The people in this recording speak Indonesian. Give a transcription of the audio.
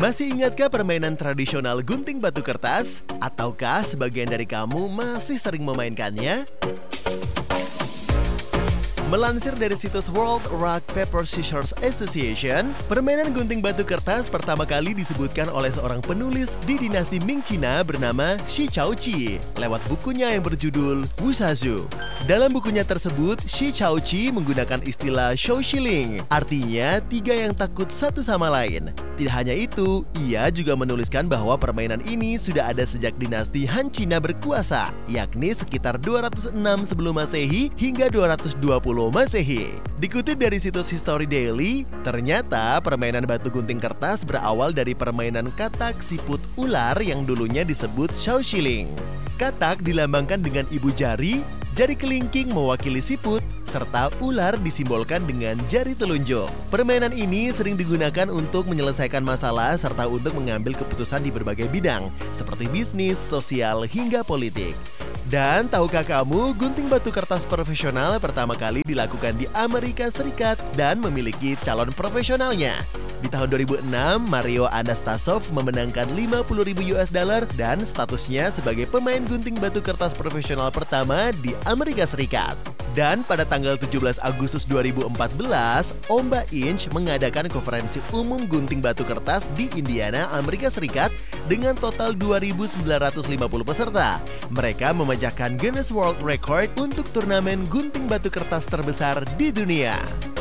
Masih ingatkah permainan tradisional gunting batu kertas? Ataukah sebagian dari kamu masih sering memainkannya? Melansir dari situs World Rock Paper Scissors Association, permainan gunting batu kertas pertama kali disebutkan oleh seorang penulis di dinasti Ming Cina bernama Shi Chaoqi lewat bukunya yang berjudul Wusazu. Dalam bukunya tersebut, Shi Chaoqi menggunakan istilah Shou Shiling, artinya tiga yang takut satu sama lain. Tidak hanya itu, ia juga menuliskan bahwa permainan ini sudah ada sejak dinasti Han Cina berkuasa, yakni sekitar 206 sebelum Masehi hingga 220 Masehi. Dikutip dari situs History Daily, ternyata permainan batu gunting kertas berawal dari permainan katak siput ular yang dulunya disebut Shou Shiling. Katak dilambangkan dengan ibu jari kelingking mewakili siput, serta ular disimbolkan dengan jari telunjuk. Permainan ini sering digunakan untuk menyelesaikan masalah serta untuk mengambil keputusan di berbagai bidang, seperti bisnis, sosial, hingga politik. Dan tahukah kamu, gunting batu kertas profesional pertama kali dilakukan di Amerika Serikat dan memiliki calon profesionalnya. Di tahun 2006, Mario Anastasov memenangkan $50.000 dan statusnya sebagai pemain gunting batu kertas profesional pertama di Amerika Serikat. Dan pada tanggal 17 Agustus 2014, Omba Inch mengadakan konferensi umum gunting batu kertas di Indiana, Amerika Serikat dengan total 2.950 peserta. Mereka memecahkan Guinness World Record untuk turnamen gunting batu kertas terbesar di dunia.